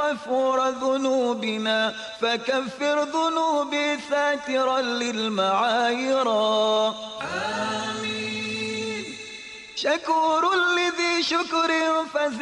غفور ذنوبنا فكفر ذنوبي ساترا للمعايرا. آمين. شكور لذي شكر